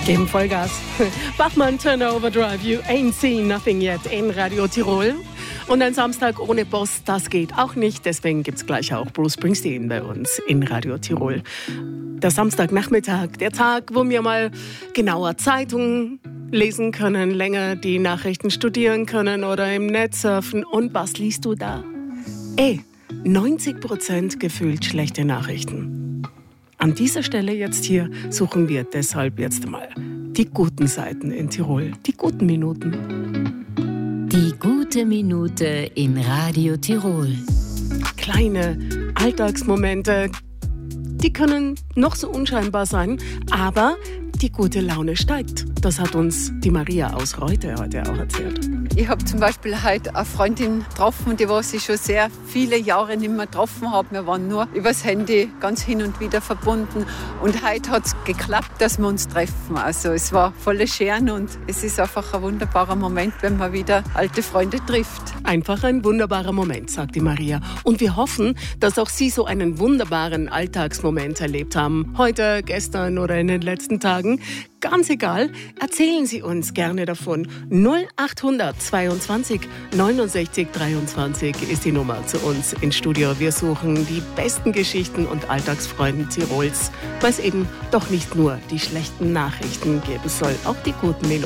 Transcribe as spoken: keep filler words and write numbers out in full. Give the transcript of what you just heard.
Geben Vollgas. Bachmann, Turner Overdrive, You Ain't Seen Nothing Yet in Radio Tirol. Und ein Samstag ohne Boss, das geht auch nicht. Deswegen gibt es gleich auch Bruce Springsteen bei uns in Radio Tirol. Der Samstagnachmittag, der Tag, wo wir mal genauer Zeitungen lesen können, länger die Nachrichten studieren können oder im Netz surfen. Und was liest du da? Ey, neunzig Prozent gefühlt schlechte Nachrichten. An dieser Stelle jetzt hier suchen wir deshalb jetzt mal die guten Seiten in Tirol, die guten Minuten. Die gute Minute in Radio Tirol. Kleine Alltagsmomente, die können noch so unscheinbar sein, aber die gute Laune steigt. Das hat uns die Maria aus Reute heute auch erzählt. Ich habe zum Beispiel heute eine Freundin getroffen, die was ich schon sehr viele Jahre nicht mehr getroffen habe. Wir waren nur übers Handy ganz hin und wieder verbunden. Und heute hat es geklappt, dass wir uns treffen. Also es war voll schön und es ist einfach ein wunderbarer Moment, wenn man wieder alte Freunde trifft. Einfach ein wunderbarer Moment, sagt die Maria. Und wir hoffen, dass auch Sie so einen wunderbaren Alltagsmoment erlebt haben. Heute, gestern oder in den letzten Tagen. Ganz egal, erzählen Sie uns gerne davon. null achthundert zweiundzwanzig neunundsechzig dreiundzwanzig ist die Nummer zu uns ins Studio. Wir suchen die besten Geschichten und Alltagsfreuden Tirols, weil es eben doch nicht nur die schlechten Nachrichten geben soll, auch die guten Melodien.